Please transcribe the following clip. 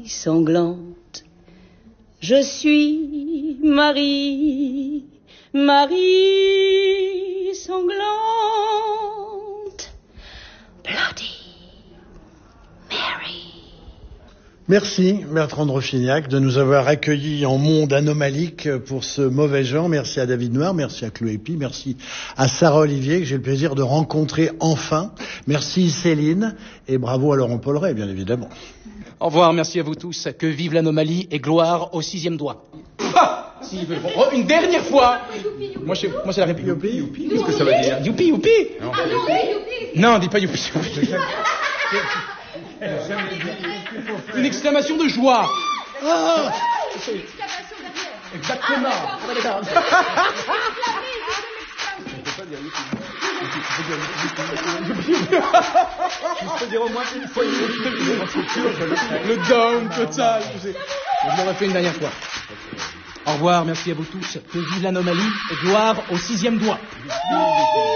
sanglante. Je suis Marie, Marie sanglante. Bloody Mary. Merci Bertrand de Rochignac de nous avoir accueillis en monde anomalique pour ce mauvais genre. Merci à David Noir, merci à Chloé Pi, merci à Sarah Olivier que j'ai le plaisir de rencontrer enfin. Merci Céline et bravo à Laurent Polleret bien évidemment. Au revoir, merci à vous tous. Que vive l'anomalie et gloire au 6e doigt. Ah si, une dernière fois. Moi c'est la République. Youpi, youpi. Qu'est-ce que ça veut dire? Youpi, youpi. Non, dis pas youpi. Une exclamation de joie. Ah Exactement. Je peux dire au moins une fois le down total. Je l'aurais fait une dernière fois. Au revoir, merci à vous tous. Que vive l'anomalie et gloire au 6e doigt.